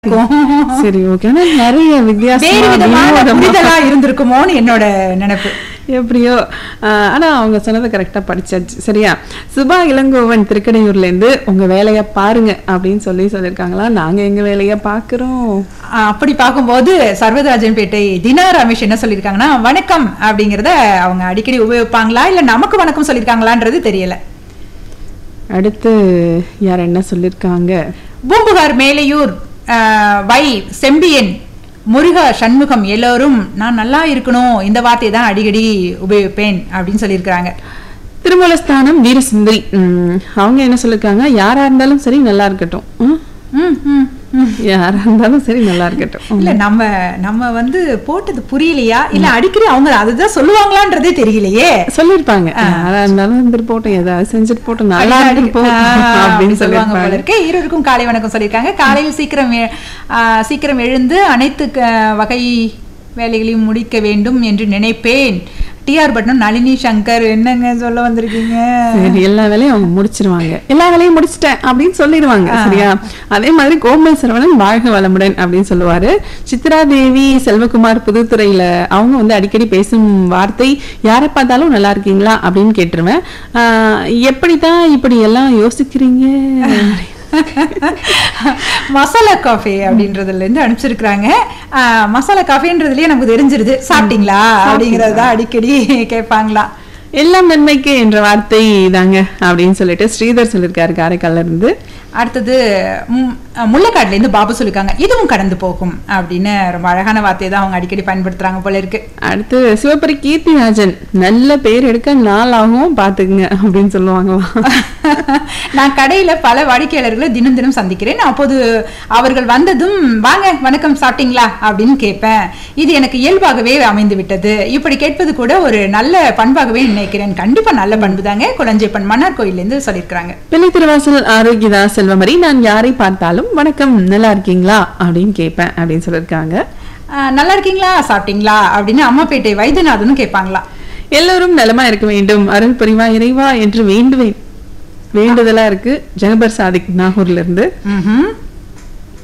சரி, ஓகே. ஆனா நிறைய வித்தியாசமா இருந்திருக்குமோன்னு என்னோட நினைப்பு. எப்படியோ ஆனா அவங்க சொன்னதை கரெக்டா படிச்சாச்சு. சரியா? சுபா இளங்கோவன் திருக்கடையூர்ல இருந்து உங்க வேலைய பாருங்க அப்படின்னு சொல்லியிருக்காங்களா? நாங்க எங்க வேலைய பாக்குறோம். அப்படி பார்க்கும்போது சர்வராஜன்பேட்டை தினா ரமேஷ் என்ன சொல்லியிருக்காங்கன்னா, வணக்கம் அப்படிங்கறத அவங்க அடிக்கடி உபயோகிப்பாங்களா இல்ல நமக்கு வணக்கம் சொல்லியிருக்காங்களான்றது தெரியல. அடுத்து யார் என்ன சொல்லியிருக்காங்க? பூம்புகார் மேலையூர் வை செம்பியன் முருகா சண்முகம் எல்லோரும் நான் நல்லா இருக்கணும் இந்த வார்த்தையை தான் அடிக்கடி உபயோகிப்பேன் அப்படின்னு சொல்லியிருக்காங்க. திருமூலஸ்தானம் வீரசுந்தரி அவங்க என்ன சொல்லிருக்காங்க? யாரா இருந்தாலும் சரி நல்லா இருக்கட்டும். யாரா இருந்தாலும் சரி நல்லா இருக்கட்டும். இல்ல நம்ம வந்து போட்டது புரியலையா இல்ல அடிக்கடி அவங்க அதுதான் சொல்லுவாங்களான்றதே தெரியலையே. சொல்லிருப்பாங்க யாரா இருந்தாலும் வந்துட்டு போட்டோம் ஏதாவது செஞ்சுட்டு போட்டோம் நல்லா அப்படின்னு சொல்லுவாங்க போல இருக்கு. இருவருக்கும் காலை வணக்கம் சொல்லியிருக்காங்க. காலையில் சீக்கிரம் எழுந்து அனைத்து வகை வேலைகளையும் முடிக்க வேண்டும் என்று நினைப்பேன். டிஆர் பட்னம் நளினி சங்கர் என்னங்க சொல்ல வந்திருக்கீங்க? சரி, எல்லா வேலையும் அவங்க முடிச்சிருவாங்க. எல்லா வேலையும் முடிச்சிட்டேன் அப்படின்னு சொல்லிடுவாங்க. சரியா? அதே மாதிரி கோமல் சரவணன் வாழ்க வளமுடன் அப்படின்னு சொல்லுவாரு. சித்ரா தேவி செல்வகுமார் புதுத்துறையில அவங்க வந்து அடிக்கடி பேசும் வார்த்தை யாரை பார்த்தாலும் நல்லா இருக்கீங்களா அப்படின்னு கேட்டுருவேன். எப்படிதான் இப்படி எல்லாம் யோசிக்கிறீங்க? மசாலா காஃபி அப்படின்றதுல இருந்து அனுப்பிச்சிருக்காங்க. மசாலா காஃபின்றதுலயே நமக்கு தெரிஞ்சிருது சாப்பிட்டீங்களா அப்படிங்கறத அடிக்கடி கேட்பாங்களா. எல்லாம் நன்மைக்கு என்ற வார்த்தை தாங்க அப்படின்னு சொல்லிட்டு ஸ்ரீதர் சொல்லியிருக்காரு காரைக்கால்ல இருந்து. அடுத்தது முள்ளக்காடுல இருந்து பாபு சொல்லிருக்காங்க இதுவும் கடந்து போகும் அப்படின்னு ரொம்ப அழகான வார்த்தையை தான் அவங்க அடிக்கடி பயன்படுத்துறாங்க போல இருக்கு. அடுத்து சிவபுரி கீர்த்திராஜன் நல்ல பேர் எடுக்க நாளாகவும் பாத்துக்குங்க அப்படின்னு சொல்லுவாங்களா? நான் கடையில பல வாடிக்கையாளர்களை தினம் தினம் சந்திக்கிறேன். அப்போது அவர்கள் வந்ததும் வாங்க வணக்கம் சாப்பிட்டீங்களா அப்படின்னு கேட்பேன். இது எனக்கு இயல்பாகவே அமைந்து விட்டது. இப்படி கேட்பது கூட ஒரு நல்ல பண்பாகவே நினைக்கிறேன். கண்டிப்பா நல்ல பண்பு தாங்க. குளஞ்சேப்பன் மன்னார் கோயில இருந்து சொல்லியிருக்காங்க. பிள்ளை திருவாசல் ஆரோக்கியதா செல்வமரி நான் யாரை பார்த்தாலும் வணக்கம் நல்லா இருக்கீங்களா அப்படின்னு கேட்பேன் அப்படின்னு சொல்லியிருக்காங்க. நல்லா இருக்கீங்களா சாப்பிட்டீங்களா அப்படின்னு அம்மாப்பேட்டை வைத்தியநாதனும் கேட்பாங்களா. எல்லோரும் நலமா இருக்க வேண்டும் அருள் புரிவா இறைவா என்று வேண்டுதலா இருக்கு. ஜெகபர் சாதிக் நாகூர்ல இருந்து.